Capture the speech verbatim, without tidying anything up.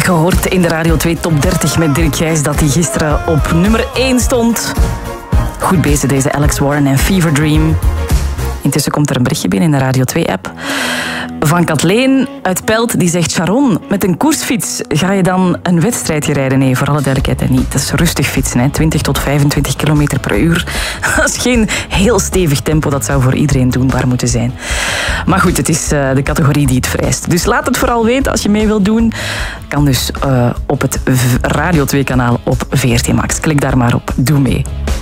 gehoord in de Radio twee Top dertig met Dirk Gijs dat hij gisteren op nummer één stond. Goed bezig deze Alex Warren en Fever Dream. Intussen komt er een berichtje binnen in de Radio twee app. Van Kathleen uit Pelt, die zegt... Sharon, met een koersfiets ga je dan een wedstrijdje rijden? Nee, voor alle duidelijkheid niet. Dat is rustig fietsen, hè. twintig tot vijfentwintig kilometer per uur. Dat is geen heel stevig tempo. Dat zou voor iedereen doenbaar moeten zijn. Maar goed, het is uh, de categorie die het vereist. Dus laat het vooral weten als je mee wilt doen. Kan dus uh, op het Radio twee kanaal op V R T Max. Klik daar maar op. Doe mee.